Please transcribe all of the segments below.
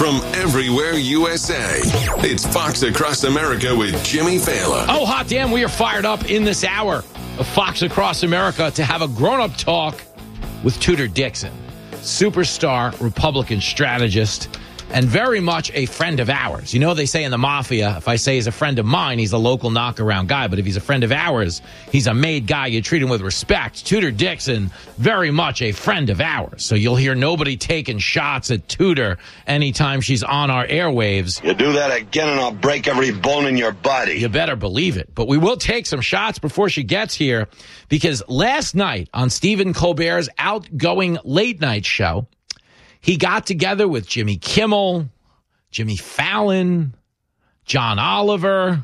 from everywhere USA. It's Fox Across America with Jimmy Fallon. Oh, hot damn, we are fired up in this hour of Fox Across America to have a grown-up talk with Tudor Dixon, superstar Republican strategist, and very much a friend of ours. You know, they say in the mafia, if I say he's a friend of mine, he's a local knockaround guy. But if he's a friend of ours, he's a made guy. You treat him with respect. Tudor Dixon, very much a friend of ours. So you'll hear nobody taking shots at Tudor anytime she's on our airwaves. You do that again and I'll break every bone in your body. You better believe it. But we will take some shots before she gets here, because last night on Stephen Colbert's outgoing late night show, he got together with Jimmy Kimmel, Jimmy Fallon, John Oliver,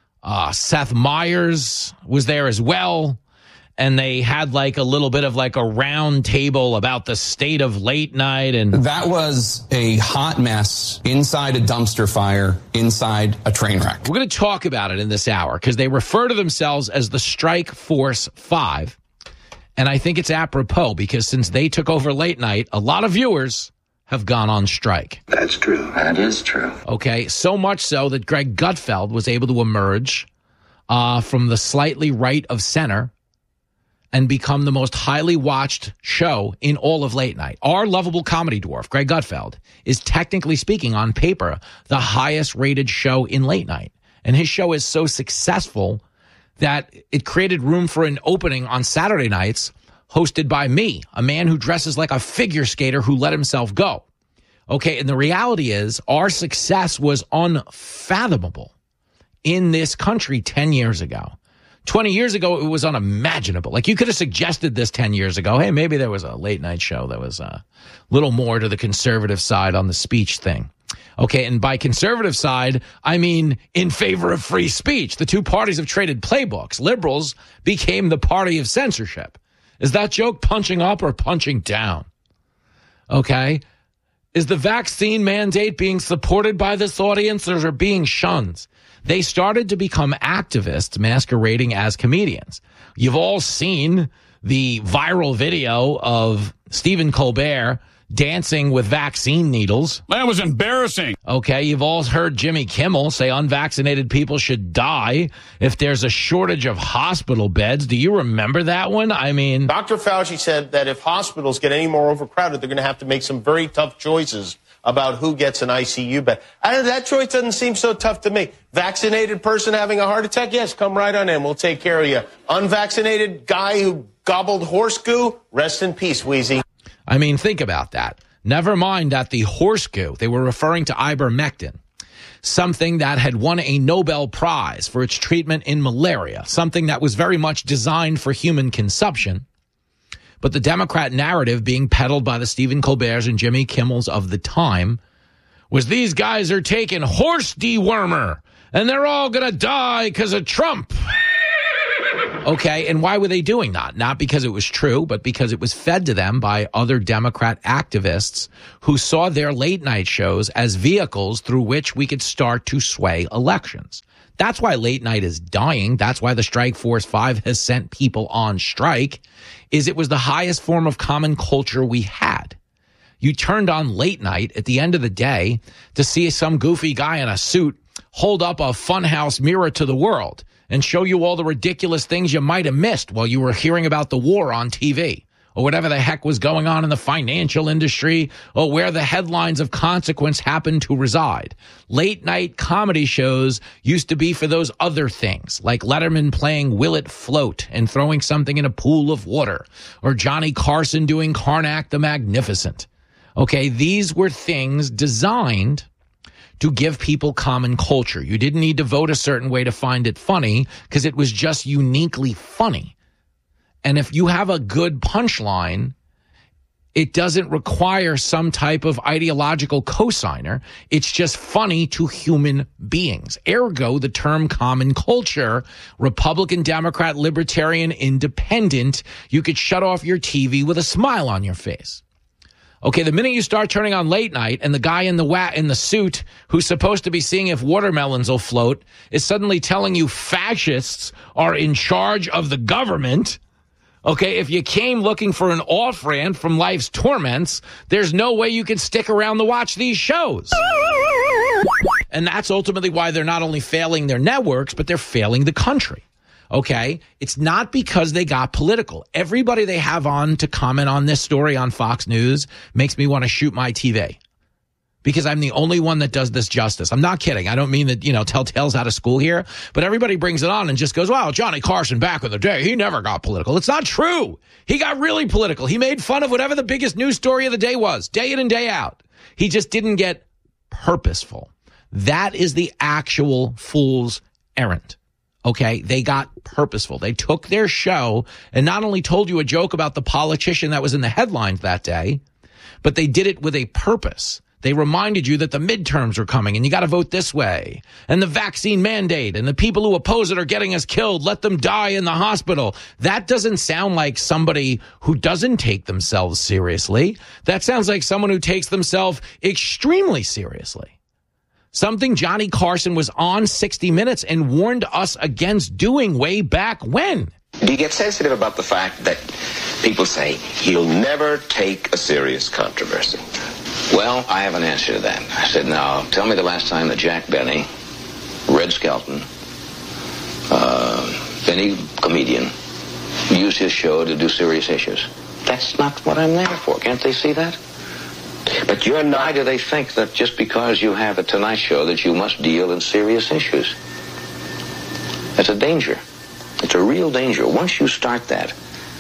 Seth Meyers was there as well. And they had like a little bit of like a round table about the state of late night. And that was a hot mess inside a dumpster fire, inside a train wreck. We're going to talk about it in this hour because they refer to themselves as the Strike Force 5. And I think it's apropos because since they took over late night, a lot of viewers have gone on strike. That's true. That is true. Okay, so much so that Greg Gutfeld was able to emerge from the slightly right of center and become the most highly watched show in all of late night. Our lovable comedy dwarf, Greg Gutfeld, is technically speaking on paper the highest rated show in late night. And his show is so successful that it created room for an opening on Saturday nights hosted by me, a man who dresses like a figure skater who let himself go. Okay, and the reality is our success was unfathomable in this country 10 years ago. 20 years ago, it was unimaginable. Like, you could have suggested this 10 years ago. Hey, maybe there was a late night show that was a little more to the conservative side on the speech thing. Okay, and by conservative side, I mean in favor of free speech. The two parties have traded playbooks. Liberals became the party of censorship. Is that joke punching up or punching down? Okay. Is the vaccine mandate being supported by this audience or being shunned? They started to become activists masquerading as comedians. You've all seen the viral video of Stephen Colbert dancing with vaccine needles. That was embarrassing. Okay, you've all heard Jimmy Kimmel say unvaccinated people should die if there's a shortage of hospital beds. Do you remember that one? I mean, Dr. Fauci said that if hospitals get any more overcrowded, they're going to have to make some very tough choices about who gets an ICU bed. That choice doesn't seem so tough to me. Vaccinated person having a heart attack? Yes, come right on in. We'll take care of you. Unvaccinated guy who gobbled horse goo? Rest in peace, Wheezy. I mean, think about that. Never mind that the horse goo, they were referring to ivermectin, something that had won a Nobel Prize for its treatment in malaria, something that was very much designed for human consumption. But the Democrat narrative being peddled by the Stephen Colberts and Jimmy Kimmels of the time was these guys are taking horse dewormer and they're all going to die because of Trump. Okay, and why were they doing that? Not because it was true, but because it was fed to them by other Democrat activists who saw their late night shows as vehicles through which we could start to sway elections. That's why late night is dying. That's why the Strike Force 5 has sent people on strike, is it was the highest form of common culture we had. You turned on late night at the end of the day to see some goofy guy in a suit hold up a funhouse mirror to the world and show you all the ridiculous things you might have missed while you were hearing about the war on TV or whatever the heck was going on in the financial industry or where the headlines of consequence happened to reside. Late night comedy shows used to be for those other things, like Letterman playing Will It Float and throwing something in a pool of water, or Johnny Carson doing Karnak the Magnificent. Okay, these were things designed to give people common culture. You didn't need to vote a certain way to find it funny because it was just uniquely funny. And if you have a good punchline, it doesn't require some type of ideological cosigner. It's just funny to human beings. Ergo, the term common culture, Republican, Democrat, Libertarian, Independent, you could shut off your TV with a smile on your face. Okay, the minute you start turning on late night and the guy in the suit who's supposed to be seeing if watermelons will float is suddenly telling you fascists are in charge of the government, Okay, if you came looking for an off-ramp from life's torments, there's no way you can stick around to watch these shows. And that's ultimately why they're not only failing their networks, but they're failing the country. Okay? It's not because they got political. Everybody they have on to comment on this story on Fox News makes me want to shoot my TV. Because I'm the only one that does this justice. I'm not kidding. I don't mean that, tell tales out of school here. But everybody brings it on and just goes, wow, Johnny Carson back in the day, he never got political. It's not true. He got really political. He made fun of whatever the biggest news story of the day was, day in and day out. He just didn't get purposeful. That is the actual fool's errand. Okay, they got purposeful. They took their show and not only told you a joke about the politician that was in the headlines that day, but they did it with a purpose. They reminded you that the midterms are coming and you got to vote this way. And the vaccine mandate and the people who oppose it are getting us killed. Let them die in the hospital. That doesn't sound like somebody who doesn't take themselves seriously. That sounds like someone who takes themselves extremely seriously. Something Johnny Carson was on 60 Minutes and warned us against doing way back when. Do you get sensitive about the fact that people say he'll never take a serious controversy? Well, I have an answer to that. I said, now, tell me the last time that Jack Benny, Red Skelton, any comedian, used his show to do serious issues. That's not what I'm there for. Can't they see that? But you're not... Why do they think that just because you have a Tonight Show that you must deal in serious issues? That's a danger. It's a real danger. Once you start that,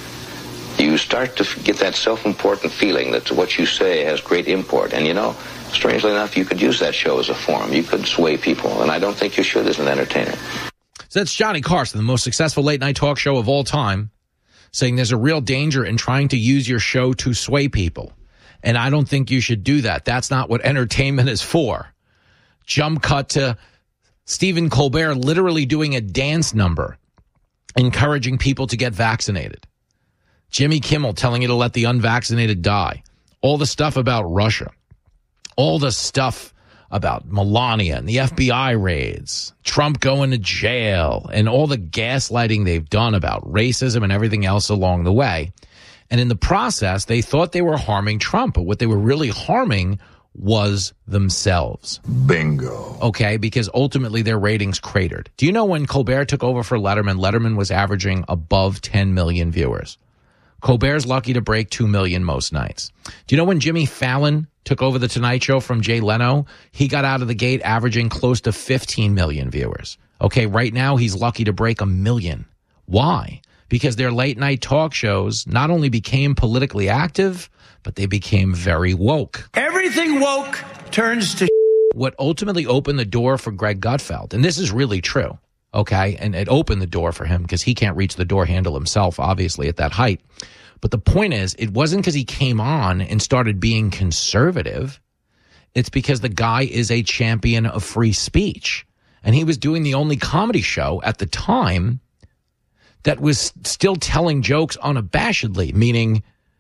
you start to get that self-important feeling that what you say has great import. And, strangely enough, you could use that show as a forum. You could sway people, and I don't think you should as an entertainer. So that's Johnny Carson, the most successful late-night talk show of all time, saying there's a real danger in trying to use your show to sway people. And I don't think you should do that. That's not what entertainment is for. Jump cut to Stephen Colbert literally doing a dance number, encouraging people to get vaccinated. Jimmy Kimmel telling you to let the unvaccinated die. All the stuff about Russia. All the stuff about Melania and the FBI raids. Trump going to jail. And all the gaslighting they've done about racism and everything else along the way. And in the process, they thought they were harming Trump. But what they were really harming was themselves. Bingo. Okay, because ultimately their ratings cratered. Do you know when Colbert took over for Letterman, Letterman was averaging above 10 million viewers. Colbert's lucky to break 2 million most nights. Do you know when Jimmy Fallon took over The Tonight Show from Jay Leno? He got out of the gate averaging close to 15 million viewers. Okay, right now he's lucky to break 1 million. Why? Because their late night talk shows not only became politically active, but they became very woke. Everything woke turns to what ultimately opened the door for Greg Gutfeld, and this is really true, okay, and it opened the door for him because he can't reach the door handle himself, obviously, at that height. But the point is, it wasn't because he came on and started being conservative. It's because the guy is a champion of free speech. And he was doing the only comedy show at the time that was still telling jokes unabashedly, meaning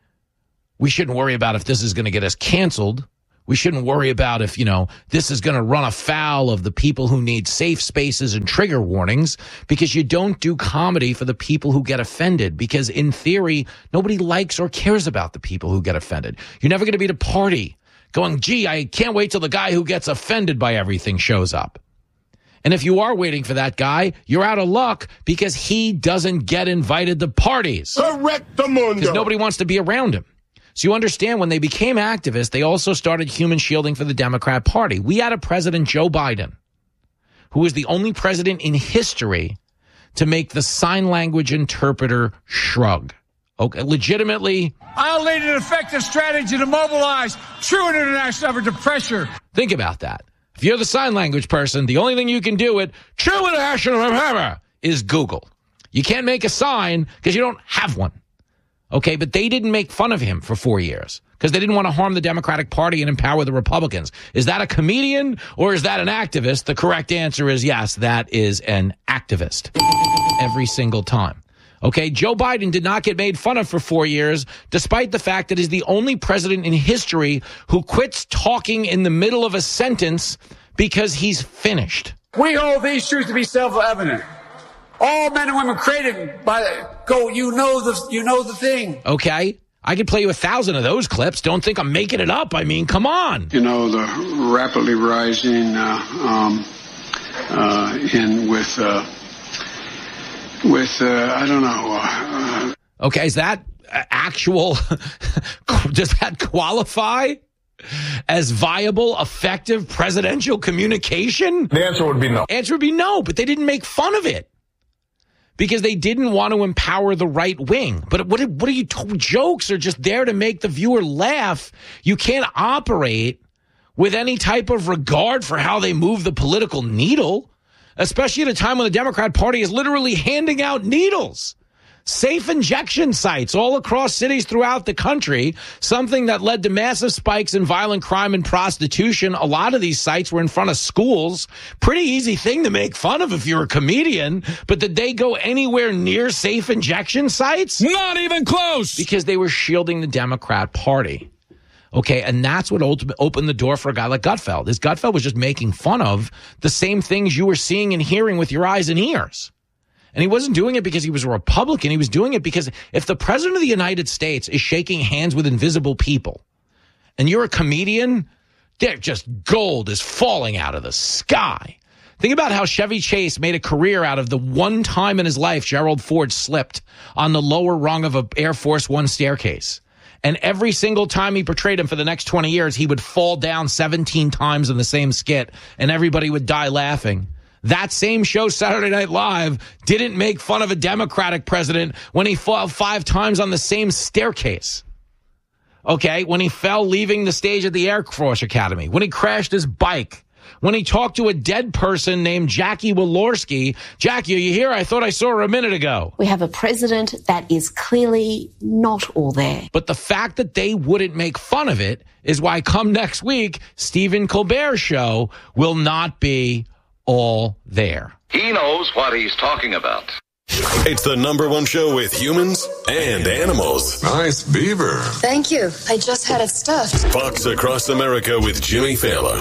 we shouldn't worry about if this is going to get us canceled. We shouldn't worry about if, this is going to run afoul of the people who need safe spaces and trigger warnings, because you don't do comedy for the people who get offended, because in theory, nobody likes or cares about the people who get offended. You're never going to be at a party going, gee, I can't wait till the guy who gets offended by everything shows up. And if you are waiting for that guy, you're out of luck because he doesn't get invited to parties. Correctamundo. Because nobody wants to be around him. So you understand, when they became activists, they also started human shielding for the Democrat Party. We had a president, Joe Biden, who was the only president in history to make the sign language interpreter shrug. Okay, legitimately. I'll lead an effective strategy to mobilize true international effort to pressure. Think about that. If you're the sign language person, the only thing you can do with true international effort is Google. You can't make a sign because you don't have one. Okay, but they didn't make fun of him for 4 years because they didn't want to harm the Democratic Party and empower the Republicans. Is that a comedian or is that an activist? The correct answer is yes, that is an activist every single time. Okay, Joe Biden did not get made fun of for 4 years, despite the fact that he's the only president in history who quits talking in the middle of a sentence because he's finished. We hold these truths to be self-evident. all men and women created by you know the thing. Okay. I could play you 1,000 of those clips. Don't think I'm making it up. I mean, come on. You know, the rapidly rising I don't know. Okay, is that actual, does that qualify as viable, effective presidential communication? The answer would be no. Answer would be no, but they didn't make fun of it because they didn't want to empower the right wing. But what are you, jokes are just there to make the viewer laugh. You can't operate with any type of regard for how they move the political needle, especially at a time when the Democrat Party is literally handing out needles. Safe injection sites all across cities throughout the country, something that led to massive spikes in violent crime and prostitution. A lot of these sites were in front of schools. Pretty easy thing to make fun of if you're a comedian, but did they go anywhere near safe injection sites? Not even close. Because they were shielding the Democrat Party. Okay, and that's what opened the door for a guy like Gutfeld. This Gutfeld was just making fun of the same things you were seeing and hearing with your eyes and ears. And he wasn't doing it because he was a Republican. He was doing it because if the president of the United States is shaking hands with invisible people and you're a comedian, they're just gold is falling out of the sky. Think about how Chevy Chase made a career out of the one time in his life Gerald Ford slipped on the lower rung of an Air Force One staircase. And every single time he portrayed him for the next 20 years, he would fall down 17 times in the same skit and everybody would die laughing. That same show, Saturday Night Live, didn't make fun of a Democratic president when he fell 5 times on the same staircase. Okay, when he fell leaving the stage at the Air Force Academy, when he crashed his bike, when he talked to a dead person named Jackie Walorski. Jackie, are you here? I thought I saw her a minute ago. We have a president that is clearly not all there. But the fact that they wouldn't make fun of it is why come next week, Stephen Colbert's show will not be all there. He knows what he's talking about. It's the #1 show with humans and animals. Nice beaver. Thank you. I just had it stuffed. Fox Across America with Jimmy Fallon.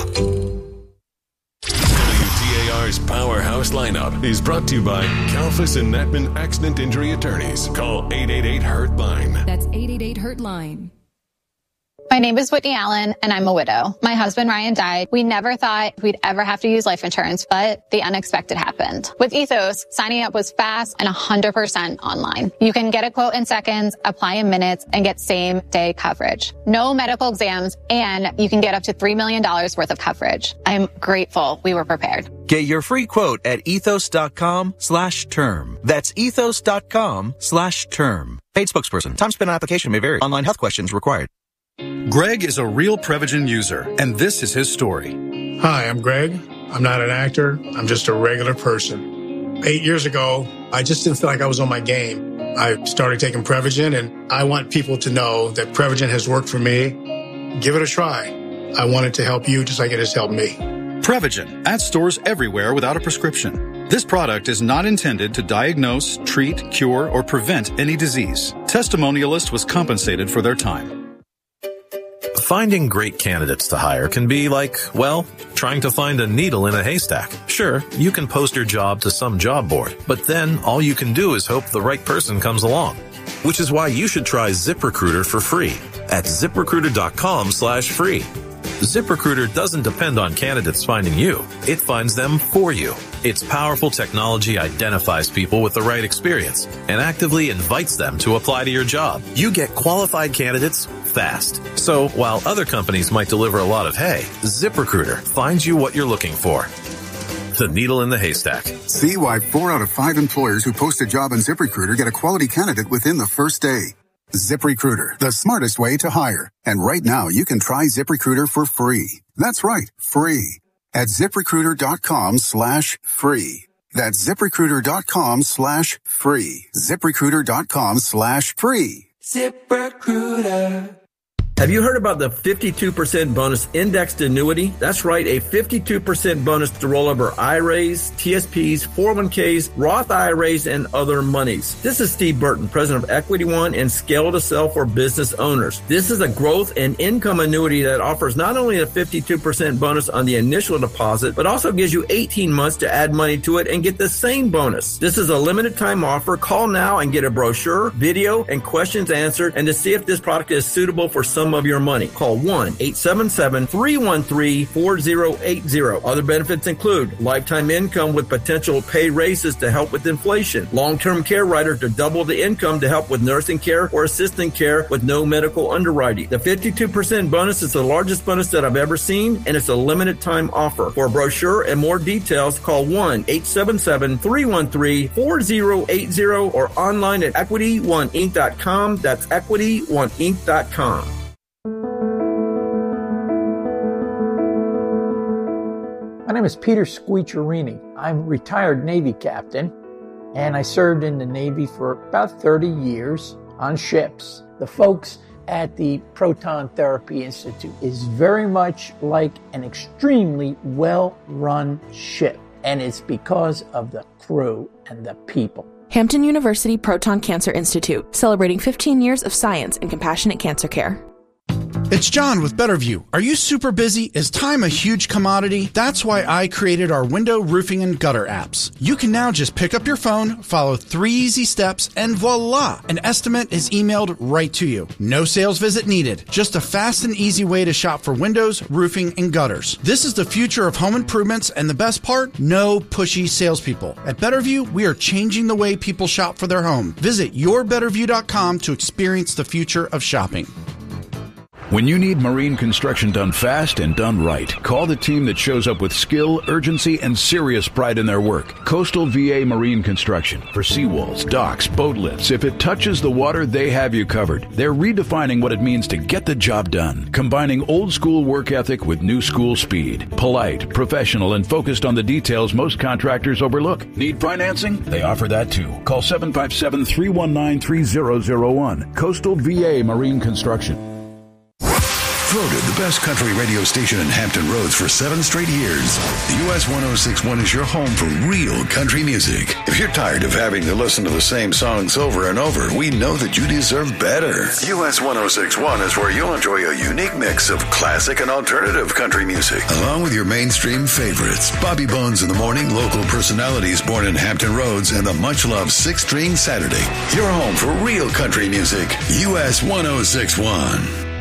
WTAR's Powerhouse Lineup is brought to you by Kalfas and Natman Accident Injury Attorneys. Call 888-HURT-LINE. That's 888-HURT-LINE. My name is Whitney Allen, and I'm a widow. My husband, Ryan, died. We never thought we'd ever have to use life insurance, but the unexpected happened. With Ethos, signing up was fast and 100% online. You can get a quote in seconds, apply in minutes, and get same-day coverage. No medical exams, and you can get up to $3 million worth of coverage. I'm grateful we were prepared. Get your free quote at ethos.com/term. That's ethos.com/term. Paid spokesperson. Time spent on application may vary. Online health questions required. Greg is a real Prevagen user, and this is his story. Hi, I'm Greg. I'm not an actor. I'm just a regular person. 8 years ago, I just didn't feel like I was on my game. I started taking Prevagen, and I want people to know that Prevagen has worked for me. Give it a try. I want it to help you just like it has helped me. Prevagen, at stores everywhere without a prescription. This product is not intended to diagnose, treat, cure, or prevent any disease. Testimonialist was compensated for their time. Finding great candidates to hire can be like, well, trying to find a needle in a haystack. Sure, you can post your job to some job board, but then all you can do is hope the right person comes along. Which is why you should try ZipRecruiter for free at ZipRecruiter.com/free. ZipRecruiter doesn't depend on candidates finding you. It finds them for you. Its powerful technology identifies people with the right experience and actively invites them to apply to your job. You get qualified candidates fast. So while other companies might deliver a lot of hay, ZipRecruiter finds you what you're looking for. The needle in the haystack. See why 4 out of 5 employers who post a job on ZipRecruiter get a quality candidate within the first day. ZipRecruiter, the smartest way to hire. And right now, you can try ZipRecruiter for free. That's right, free. At ZipRecruiter.com/free. That's ZipRecruiter.com/free. ZipRecruiter.com/free. ZipRecruiter. Have you heard about the 52% bonus indexed annuity? That's right, a 52% bonus to roll over IRAs, TSPs, 401ks, Roth IRAs, and other monies. This is Steve Burton, president of Equity One and Scale to Sell for business owners. This is a growth and income annuity that offers not only a 52% bonus on the initial deposit, but also gives you 18 months to add money to it and get the same bonus. This is a limited time offer. Call now and get a brochure, video, and questions answered, and to see if this product is suitable for some of your money. Call 1-877-313-4080. Other benefits include lifetime income with potential pay raises to help with inflation, long-term care rider to double the income to help with nursing care or assistant care with no medical underwriting. The 52% bonus is the largest bonus that I've ever seen, and it's a limited time offer. For a brochure and more details, call 1-877-313-4080 or online at EquityOneInc.com. That's EquityOneInc.com. My name is Peter Squicciarini. I'm a retired Navy captain, and I served in the Navy for about 30 years on ships. The folks at the Proton Therapy Institute is very much like an extremely well-run ship, and it's because of the crew and the people. Hampton University Proton Cancer Institute, celebrating 15 years of science and compassionate cancer care. It's John with Betterview. Are you super busy? Is time a huge commodity? That's why I created our window, roofing, and gutter apps. You can now just pick up your phone, follow 3 easy steps, and voila! An estimate is emailed right to you. No sales visit needed. Just a fast and easy way to shop for windows, roofing, and gutters. This is the future of home improvements, and the best part? No pushy salespeople. At Betterview, we are changing the way people shop for their home. Visit yourbetterview.com to experience the future of shopping. When you need marine construction done fast and done right, call the team that shows up with skill, urgency, and serious pride in their work. Coastal VA Marine Construction. For seawalls, docks, boat lifts, if it touches the water, they have you covered. They're redefining what it means to get the job done, combining old school work ethic with new school speed. Polite, professional, and focused on the details most contractors overlook. Need financing? They offer that too. Call 757-319-3001. Coastal VA Marine Construction. Voted the best country radio station in Hampton Roads for 7 straight years. The US 106.1 is your home for real country music. If you're tired of having to listen to the same songs over and over, we know that you deserve better. US 106.1 is where you'll enjoy a unique mix of classic and alternative country music, along with your mainstream favorites. Bobby Bones in the Morning, local personalities born in Hampton Roads, and the much-loved 6 String Saturday. Your home for real country music. US 106.1.